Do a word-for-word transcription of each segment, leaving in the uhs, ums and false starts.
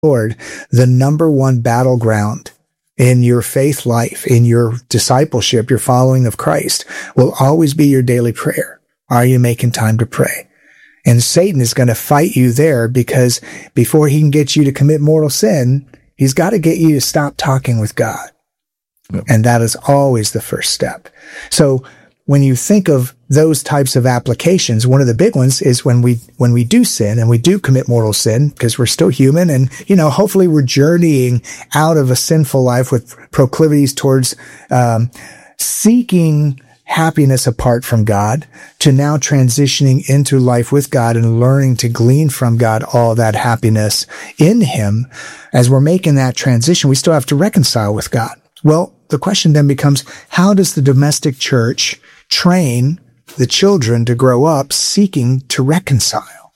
Lord, the number one battleground in your faith life, in your discipleship, your following of Christ, will always be your daily prayer. Are you making time to pray? And Satan is going to fight you there, because before he can get you to commit mortal sin, he's got to get you to stop talking with God. Yep. And that is always the first step. So when you think of those types of applications, one of the big ones is when we, when we do sin and we do commit mortal sin, because we're still human, and, you know, hopefully we're journeying out of a sinful life with proclivities towards, um, seeking happiness apart from God, to now transitioning into life with God and learning to glean from God all that happiness in Him. As we're making that transition, we still have to reconcile with God. Well, the question then becomes, how does the domestic church train the children to grow up seeking to reconcile?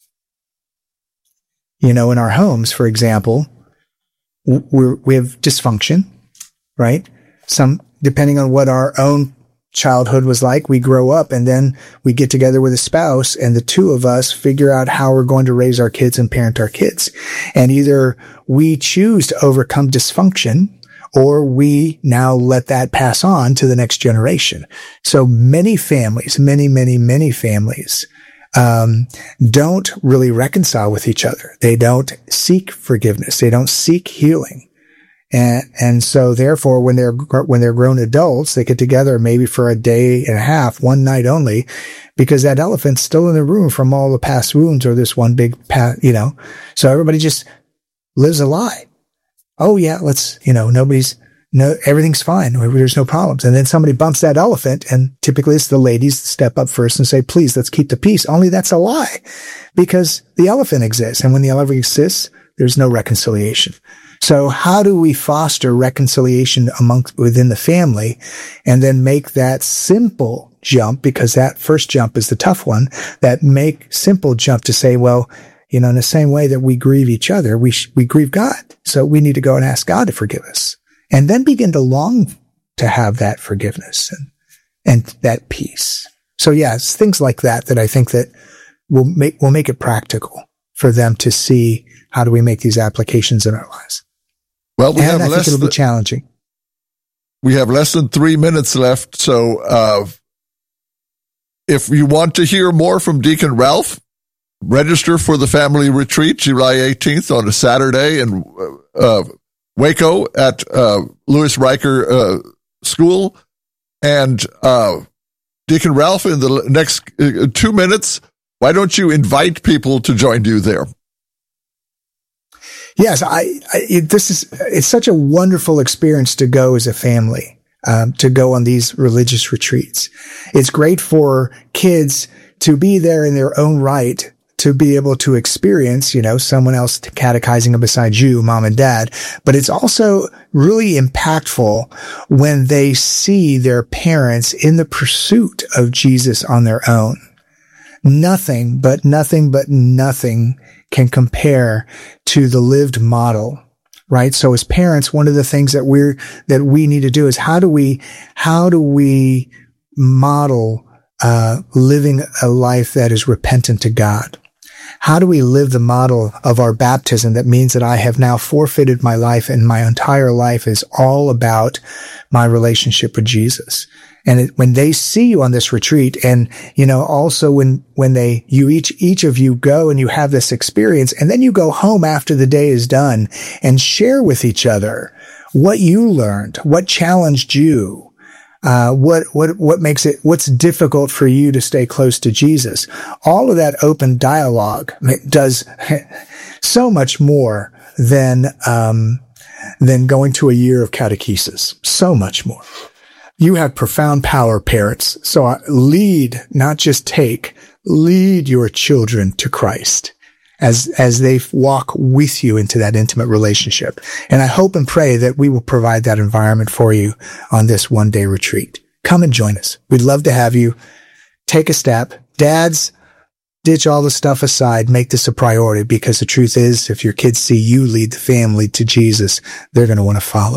You know, in our homes, for example, we're, we have dysfunction, right? Some, depending on what our own childhood was like, we grow up and then we get together with a spouse, and the two of us figure out how we're going to raise our kids and parent our kids. And either we choose to overcome dysfunction, or we now let that pass on to the next generation. So many families, many, many, many families, um, don't really reconcile with each other. They don't seek forgiveness. They don't seek healing. And, and so therefore, when they're, when they're grown adults, they get together maybe for a day and a half, one night only, because that elephant's still in the room from all the past wounds, or this one big past, you know, so everybody just lives a lie. Oh yeah, let's, you know, nobody's, no, everything's fine. There's no problems. And then somebody bumps that elephant, and typically it's the ladies that step up first and say, please, let's keep the peace. Only that's a lie, because the elephant exists. And when the elephant exists, there's no reconciliation. So how do we foster reconciliation amongst, within the family, and then make that simple jump, because that first jump is the tough one, that make simple jump to say, well, you know, in the same way that we grieve each other, we, sh- we grieve God. So we need to go and ask God to forgive us, and then begin to long to have that forgiveness and, and that peace. So yeah, it's things like that that I think that will make, will make it practical for them to see, how do we make these applications in our lives? Well, we and have I less think it'll th- be challenging. We have less than three minutes left. So, uh, if you want to hear more from Deacon Ralph, register for the family retreat, July eighteenth on a Saturday in uh, Waco at uh, Louis Riker uh, School. And uh, Deacon Ralph, in the next uh, two minutes, why don't you invite people to join you there? Yes, I, I it, this is, it's such a wonderful experience to go as a family, um, to go on these religious retreats. It's great for kids to be there in their own right, to be able to experience, you know, someone else catechizing besides you, mom and dad. But it's also really impactful when they see their parents in the pursuit of Jesus on their own. Nothing, but nothing, but nothing can compare to the lived model, right? So as parents, one of the things that we're, that we need to do is how do we, how do we model, uh, living a life that is repentant to God? How do we live the model of our baptism that means that I have now forfeited my life, and my entire life is all about my relationship with Jesus? And it, when they see you on this retreat, and, you know, also when, when they, you each, each of you go and you have this experience, and then you go home after the day is done and share with each other what you learned, what challenged you, uh, what, what, what makes it, what's difficult for you to stay close to Jesus. All of that open dialogue does so much more than, um, than going to a year of catechesis. So much more. You have profound power, parents. So lead, not just take, lead your children to Christ as, as they walk with you into that intimate relationship. And I hope and pray that we will provide that environment for you on this one day retreat. Come and join us. We'd love to have you. Take a step. Dads, ditch all the stuff aside. Make this a priority, because the truth is, if your kids see you lead the family to Jesus, they're going to want to follow.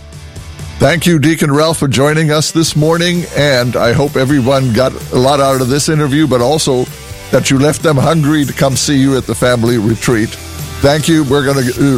Thank you, Deacon Ralph, for joining us this morning, and I hope everyone got a lot out of this interview, but also that you left them hungry to come see you at the family retreat. Thank you. We're going to